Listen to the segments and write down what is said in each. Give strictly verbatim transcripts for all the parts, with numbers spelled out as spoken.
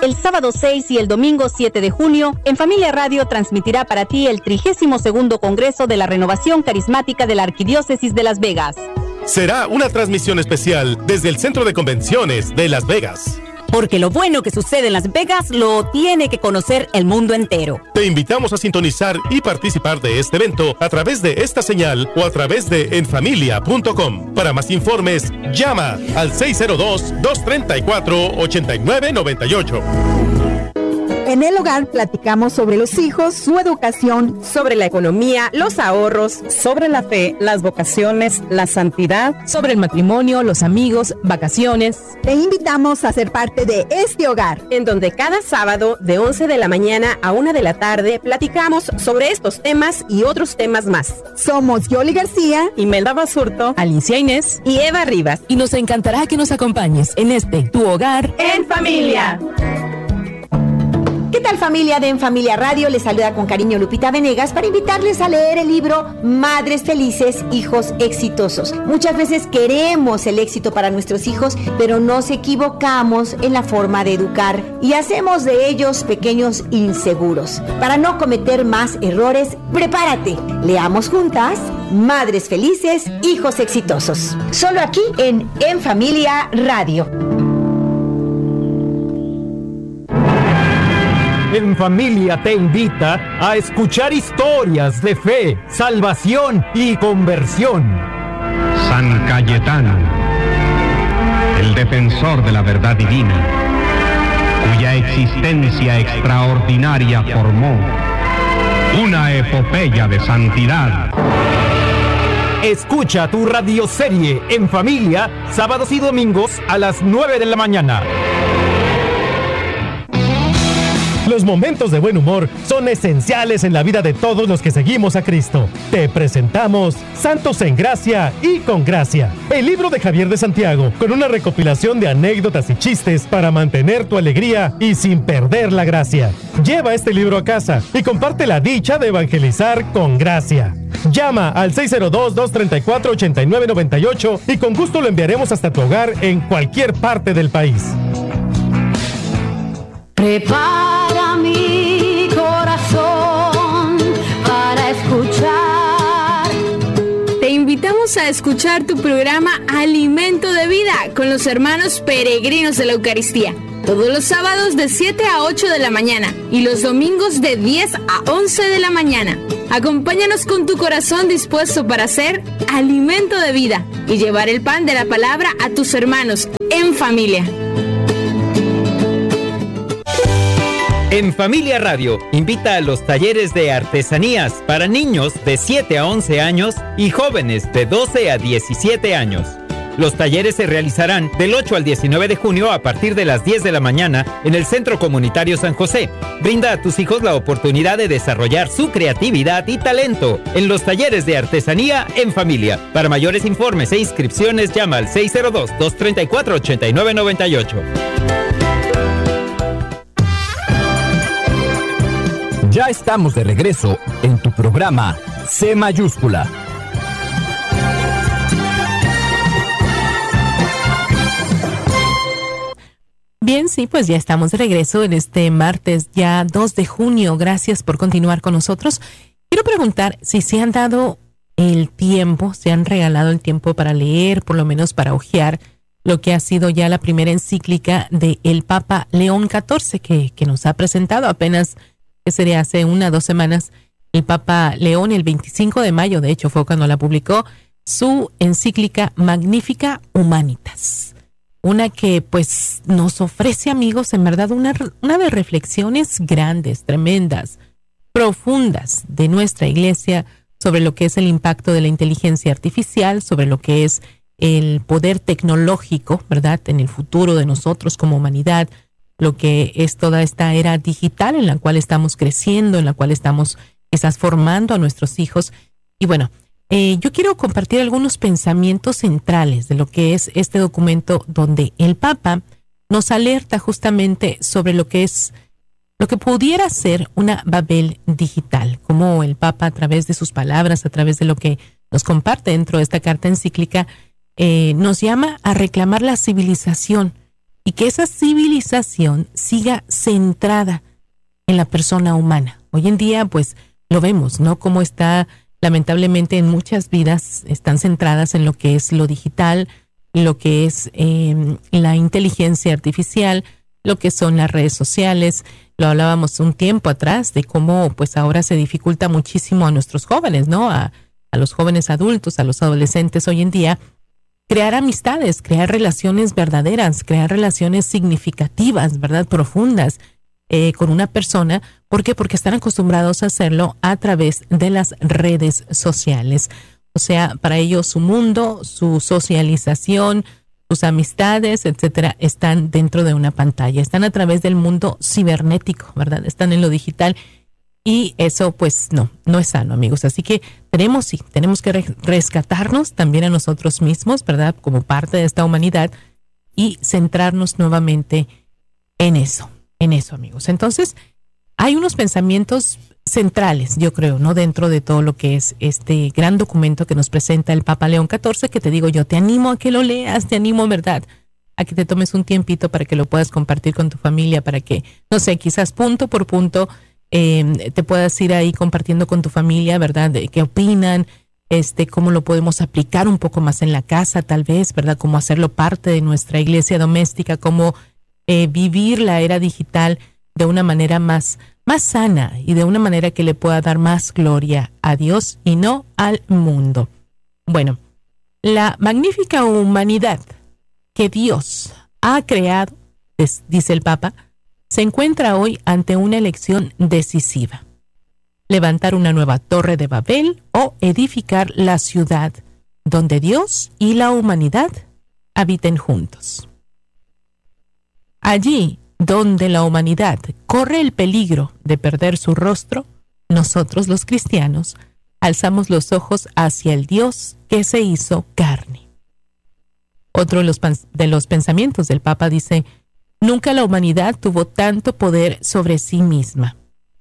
El sábado seis y el domingo siete de junio, En Familia Radio transmitirá para ti el trigésimo segundo Congreso de la Renovación Carismática de la Arquidiócesis de Las Vegas. Será una transmisión especial desde el Centro de Convenciones de Las Vegas. Porque lo bueno que sucede en Las Vegas lo tiene que conocer el mundo entero. Te invitamos a sintonizar y participar de este evento a través de esta señal o a través de enfamilia punto com. Para más informes, llama al seis cero dos, dos tres cuatro, ocho nueve nueve ocho. En el hogar platicamos sobre los hijos, su educación, sobre la economía, los ahorros, sobre la fe, las vocaciones, la santidad, sobre el matrimonio, los amigos, vacaciones. Te invitamos a ser parte de este hogar, en donde cada sábado de once de la mañana a una de la tarde platicamos sobre estos temas y otros temas más. Somos Yoli García, Imelda Basurto, Alicia Inés y Eva Rivas. Y nos encantará que nos acompañes en este Tu Hogar en Familia. ¿Qué tal, familia de En Familia Radio? Les saluda con cariño Lupita Venegas para invitarles a leer el libro Madres Felices, Hijos Exitosos. Muchas veces queremos el éxito para nuestros hijos, pero nos equivocamos en la forma de educar y hacemos de ellos pequeños inseguros. Para no cometer más errores, prepárate. Leamos juntas Madres Felices, Hijos Exitosos. Solo aquí en En Familia Radio. En Familia te invita a escuchar historias de fe, salvación y conversión. San Cayetano, el defensor de la verdad divina, cuya existencia extraordinaria formó una epopeya de santidad. Escucha tu radioserie En Familia, sábados y domingos a las nueve de la mañana. Los momentos de buen humor son esenciales en la vida de todos los que seguimos a Cristo. Te presentamos Santos en Gracia y con Gracia, el libro de Javier de Santiago, con una recopilación de anécdotas y chistes para mantener tu alegría y sin perder la gracia. Lleva este libro a casa y comparte la dicha de evangelizar con gracia. Llama al seis cero dos, dos tres cuatro, ocho nueve nueve ocho y con gusto lo enviaremos hasta tu hogar en cualquier parte del país. Prepara mi corazón para escuchar. Te invitamos a escuchar tu programa Alimento de Vida con los hermanos peregrinos de la Eucaristía. Todos los sábados de siete a ocho de la mañana y los domingos de diez a once de la mañana. Acompáñanos con tu corazón dispuesto para ser alimento de vida y llevar el pan de la palabra a tus hermanos en familia. En Familia Radio invita a los talleres de artesanías para niños de siete a once años y jóvenes de doce a diecisiete años. Los talleres se realizarán del ocho al diecinueve de junio a partir de las diez de la mañana en el Centro Comunitario San José. Brinda a tus hijos la oportunidad de desarrollar su creatividad y talento en los talleres de artesanía en familia. Para mayores informes e inscripciones llama al seis cero dos, dos tres cuatro, ocho nueve nueve ocho. Ya estamos de regreso en tu programa C Mayúscula. Bien, sí, pues ya estamos de regreso en este martes, ya dos de junio. Gracias por continuar con nosotros. Quiero preguntar si se han dado el tiempo, se han regalado el tiempo para leer, por lo menos para hojear, lo que ha sido ya la primera encíclica del Papa León catorce, que, que nos ha presentado apenas, que sería hace una o dos semanas, el Papa León, el veinticinco de mayo, de hecho fue cuando la publicó, su encíclica Magnificat Humanitas. Una que pues nos ofrece, amigos, en verdad una, una de reflexiones grandes, tremendas, profundas de nuestra iglesia sobre lo que es el impacto de la inteligencia artificial, sobre lo que es el poder tecnológico, ¿verdad?, en el futuro de nosotros como humanidad, lo que es toda esta era digital en la cual estamos creciendo, en la cual estamos quizás formando a nuestros hijos. Y bueno, eh, yo quiero compartir algunos pensamientos centrales de lo que es este documento donde el Papa nos alerta justamente sobre lo que es, lo que pudiera ser una Babel digital, como el Papa a través de sus palabras, a través de lo que nos comparte dentro de esta carta encíclica, eh, nos llama a reclamar la civilización y que esa civilización siga centrada en la persona humana. Hoy en día, pues, lo vemos, ¿no? Cómo está, lamentablemente, en muchas vidas están centradas en lo que es lo digital, lo que es eh, la inteligencia artificial, lo que son las redes sociales. Lo hablábamos un tiempo atrás de cómo, pues, ahora se dificulta muchísimo a nuestros jóvenes, ¿no? A, a los jóvenes adultos, a los adolescentes hoy en día, crear amistades, crear relaciones verdaderas, crear relaciones significativas, ¿verdad? Profundas eh, con una persona. ¿Por qué? Porque están acostumbrados a hacerlo a través de las redes sociales. O sea, para ellos su mundo, su socialización, sus amistades, etcétera, están dentro de una pantalla. Están a través del mundo cibernético, ¿verdad? Están en lo digital. Y eso, pues, no, no es sano, amigos. Así que tenemos, sí, tenemos que re- rescatarnos también a nosotros mismos, ¿verdad? Como parte de esta humanidad y centrarnos nuevamente en eso, en eso, amigos. Entonces, hay unos pensamientos centrales, yo creo, ¿no? Dentro de todo lo que es este gran documento que nos presenta el Papa León catorce, que te digo yo, te animo a que lo leas, te animo, ¿verdad?, a que te tomes un tiempito para que lo puedas compartir con tu familia, para que, no sé, quizás punto por punto, Eh, te puedas ir ahí compartiendo con tu familia, ¿verdad? De qué opinan, este, cómo lo podemos aplicar un poco más en la casa, tal vez, ¿verdad? Cómo hacerlo parte de nuestra iglesia doméstica, cómo eh, vivir la era digital de una manera más, más sana y de una manera que le pueda dar más gloria a Dios y no al mundo. Bueno, la magnífica humanidad que Dios ha creado, es, dice el Papa, se encuentra hoy ante una elección decisiva: levantar una nueva torre de Babel o edificar la ciudad donde Dios y la humanidad habiten juntos. Allí donde la humanidad corre el peligro de perder su rostro, nosotros los cristianos alzamos los ojos hacia el Dios que se hizo carne. Otro de los, de los pensamientos del Papa dice: nunca la humanidad tuvo tanto poder sobre sí misma.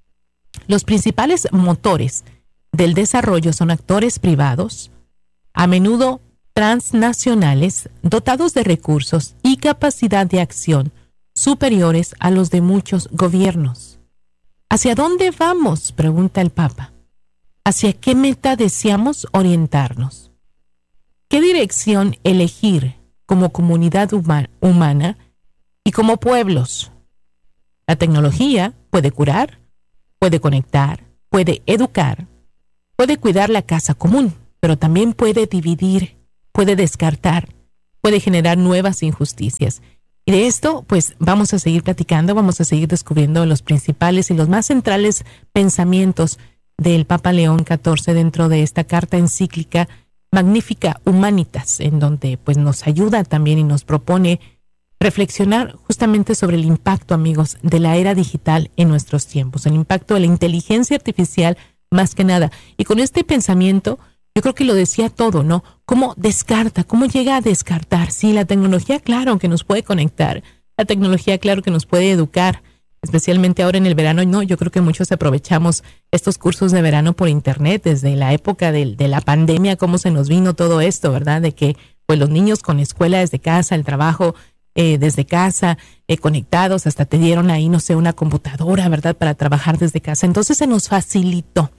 Los principales motores del desarrollo son actores privados, a menudo transnacionales, dotados de recursos y capacidad de acción superiores a los de muchos gobiernos. ¿Hacia dónde vamos?, pregunta el Papa. ¿Hacia qué meta deseamos orientarnos? ¿Qué dirección elegir como comunidad huma- humana y como pueblos? La tecnología puede curar, puede conectar, puede educar, puede cuidar la casa común, pero también puede dividir, puede descartar, puede generar nuevas injusticias. Y de esto, pues, vamos a seguir platicando, vamos a seguir descubriendo los principales y los más centrales pensamientos del Papa León catorce dentro de esta carta encíclica Magnifica Humanitas, en donde, pues, nos ayuda también y nos propone reflexionar justamente sobre el impacto, amigos, de la era digital en nuestros tiempos, el impacto de la inteligencia artificial más que nada. Y con este pensamiento, yo creo que lo decía todo, ¿no? ¿Cómo descarta? ¿Cómo llega a descartar? Sí, la tecnología, claro, que nos puede conectar. La tecnología, claro, que nos puede educar, especialmente ahora en el verano. No, yo creo que muchos aprovechamos estos cursos de verano por internet, desde la época de, de la pandemia, cómo se nos vino todo esto, ¿verdad? De que, pues, los niños con escuela desde casa, el trabajo Eh, desde casa, eh, conectados, hasta te dieron ahí, no sé, una computadora, ¿verdad?, para trabajar desde casa. Entonces se nos facilitó.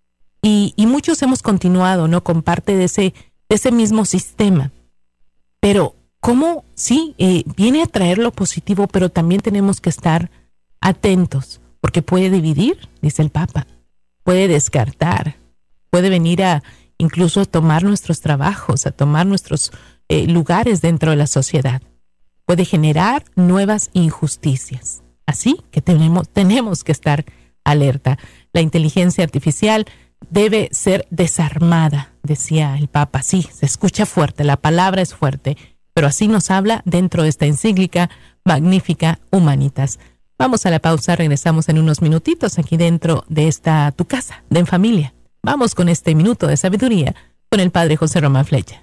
Y, y muchos hemos continuado, ¿no?, con parte de ese, de ese mismo sistema. Pero, ¿cómo? Sí, eh, viene a traer lo positivo, pero también tenemos que estar atentos, porque puede dividir, dice el Papa, puede descartar, puede venir a incluso a tomar nuestros trabajos, a tomar nuestros eh, lugares dentro de la sociedad. Puede generar nuevas injusticias. Así que tenemos, tenemos que estar alerta. La inteligencia artificial debe ser desarmada, decía el Papa. Sí, se escucha fuerte, la palabra es fuerte, pero así nos habla dentro de esta encíclica Magnifica Humanitas. Vamos a la pausa, regresamos en unos minutitos aquí dentro de esta tu casa, de En Familia. Vamos con este minuto de sabiduría con el Padre José Román Flecha.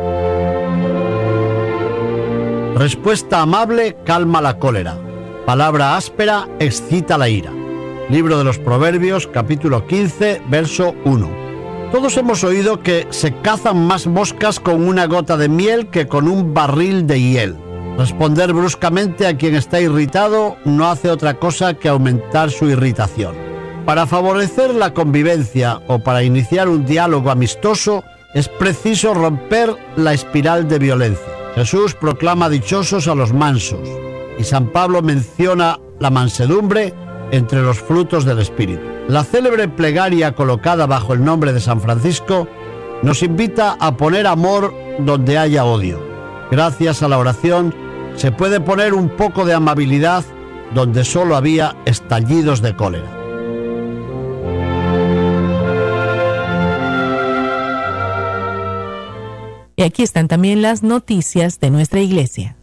Respuesta amable calma la cólera. Palabra áspera excita la ira. Libro de los Proverbios, capítulo quince, verso uno. Todos hemos oído que se cazan más moscas con una gota de miel que con un barril de hiel. Responder bruscamente a quien está irritado no hace otra cosa que aumentar su irritación. Para favorecer la convivencia o para iniciar un diálogo amistoso, es preciso romper la espiral de violencia. Jesús proclama dichosos a los mansos, y San Pablo menciona la mansedumbre entre los frutos del Espíritu. La célebre plegaria colocada bajo el nombre de San Francisco nos invita a poner amor donde haya odio. Gracias a la oración se puede poner un poco de amabilidad donde solo había estallidos de cólera. Y aquí están también las noticias de nuestra iglesia.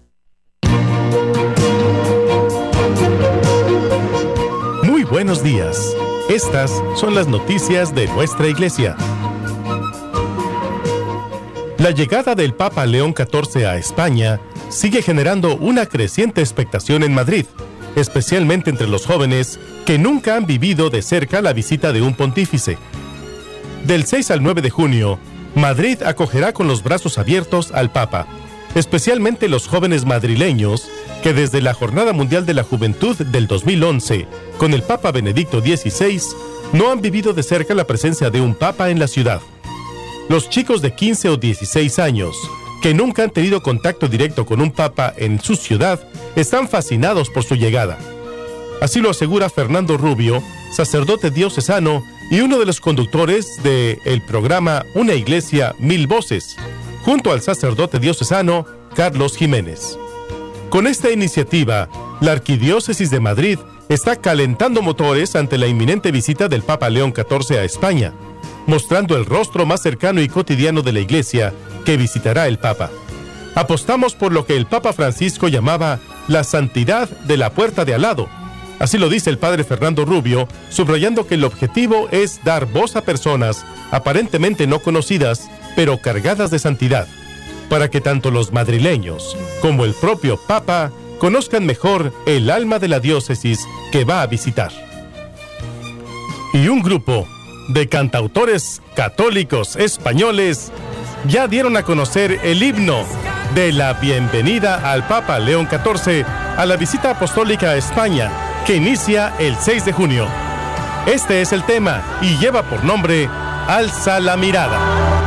Muy buenos días. Estas son las noticias de nuestra iglesia. La llegada del Papa León catorce a España sigue generando una creciente expectación en Madrid, especialmente entre los jóvenes que nunca han vivido de cerca la visita de un pontífice. Del seis al nueve de junio, Madrid acogerá con los brazos abiertos al Papa, especialmente los jóvenes madrileños que desde la Jornada Mundial de la Juventud del dos mil once, con el Papa Benedicto dieciséis, no han vivido de cerca la presencia de un Papa en la ciudad. Los chicos de quince o dieciséis años, que nunca han tenido contacto directo con un Papa en su ciudad, están fascinados por su llegada. Así lo asegura Fernando Rubio, sacerdote diocesano y uno de los conductores del programa Una Iglesia, Mil Voces, junto al sacerdote diocesano Carlos Jiménez. Con esta iniciativa, la Arquidiócesis de Madrid está calentando motores ante la inminente visita del Papa León catorce a España, mostrando el rostro más cercano y cotidiano de la Iglesia que visitará el Papa. Apostamos por lo que el Papa Francisco llamaba la santidad de la puerta de al lado. Así lo dice el padre Fernando Rubio, subrayando que el objetivo es dar voz a personas aparentemente no conocidas, pero cargadas de santidad, para que tanto los madrileños como el propio Papa conozcan mejor el alma de la diócesis que va a visitar. Y un grupo de cantautores católicos españoles ya dieron a conocer el himno de la bienvenida al Papa León catorce a la visita apostólica a España, que inicia el seis de junio. Este es el tema y lleva por nombre Alza la mirada.